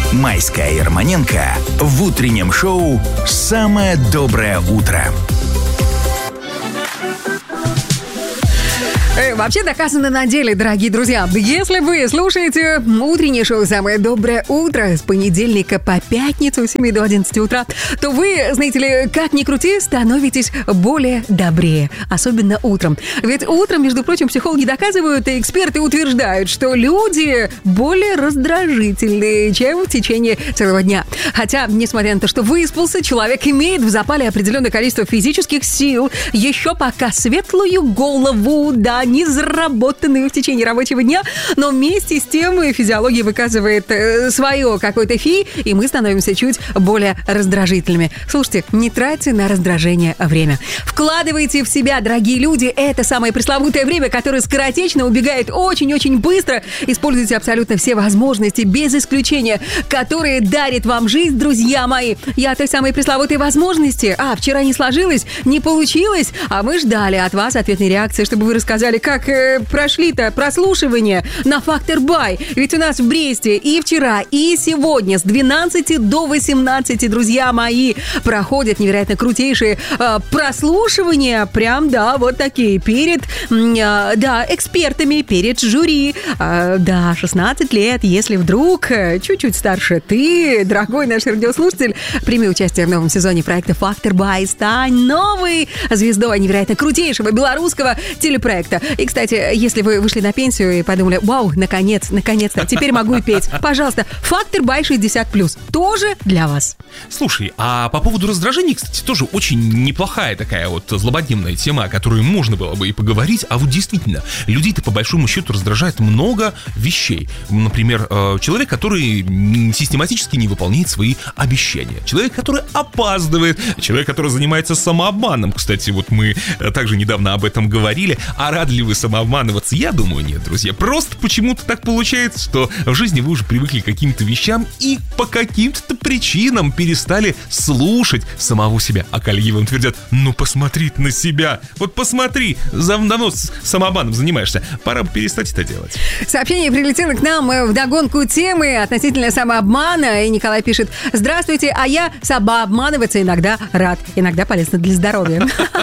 Майская и Романенко в утреннем шоу «Самое доброе утро». Вообще доказано на деле, дорогие друзья. Если вы слушаете утреннее шоу «Самое доброе утро» с понедельника по пятницу с 7 до 11 утра, то вы, знаете ли, как ни крути, становитесь более добрее. Особенно утром. Ведь утром, между прочим, психологи доказывают и эксперты утверждают, что люди более раздражительные, чем в течение целого дня. Хотя, несмотря на то, что выспался, человек имеет в запале определенное количество физических сил, еще пока светлую голову, да, не заработанную в течение рабочего дня, но вместе с тем физиология выказывает свое какое-то фи, и мы становимся чуть более раздражительными. Слушайте, не тратьте на раздражение время. Вкладывайте в себя, дорогие люди, это самое пресловутое время, которое скоротечно убегает очень-очень быстро. Используйте абсолютно все возможности, без исключения, которые дарит вам жизнь, друзья мои. Я о той самой пресловутой возможности. Вчера не сложилось, не получилось, а мы ждали от вас ответной реакции, чтобы вы рассказали, как прошли-то прослушивания на Factor Buy. Ведь у нас в Бресте и вчера, и сегодня с 12 до 18, друзья мои, проходят невероятно крутейшие прослушивания. Прям, да, вот такие. Перед, да, экспертами, перед жюри. Да, 16 лет. Если вдруг чуть-чуть старше ты, дорогой наш радиослушатель, прими участие в новом сезоне проекта Factor Buy. Стань новой звездой невероятно крутейшего белорусского телепроекта. И, кстати, если вы вышли на пенсию и подумали, вау, наконец-то, теперь могу и петь, пожалуйста, Factor Buy 60+, тоже для вас. Слушай, а по поводу раздражений, кстати, тоже очень неплохая такая вот злободневная тема, о которой можно было бы и поговорить, а вот действительно, людей-то по большому счету раздражает много вещей. Например, человек, который систематически не выполняет свои обещания, человек, который опаздывает, человек, который занимается самообманом. Кстати, вот мы также недавно об этом говорили. А рады ли вы самообманываться? Я думаю, нет, друзья. Просто почему-то так получается, что в жизни вы уже привыкли к каким-то вещам и по каким-то причинам перестали слушать самого себя. А коллеги вам твердят, ну посмотри на себя, вот посмотри, давно самообманом занимаешься, пора бы перестать это делать. Сообщение прилетело к нам вдогонку темы относительно самообмана, и Николай пишет: здравствуйте, а я самообманываться иногда рад, иногда полезно для здоровья.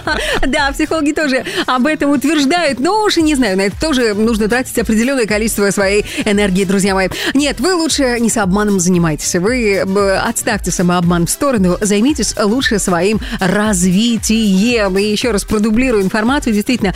Да, психологи тоже об этом утверждают, но уж и не знаю, на это тоже нужно тратить определенное количество своей энергии, друзья мои. Нет, вы лучше не самообманом занимайтесь, вы отставьте самообман в сторону, займитесь лучше своим развитием. И еще раз продублирую информацию, действительно,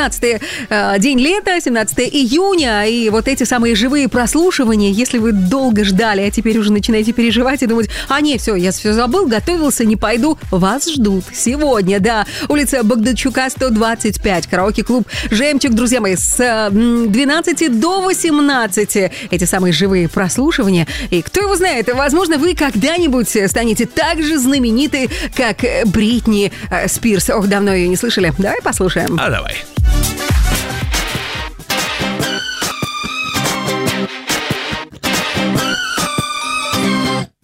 17-й день лета, 17 июня, и вот эти самые живые прослушивания, если вы долго ждали, а теперь уже начинаете переживать и думать, все, я все забыл, готовился, не пойду, вас ждут сегодня, да, улица Богдачука, 125, караоке-клуб «Жемчуг», друзья мои, с 12 до 18 эти самые живые прослушивания. И кто его знает, возможно, вы когда-нибудь станете так же знамениты, как Бритни Спирс. Ох, давно ее не слышали. Давай послушаем. Давай.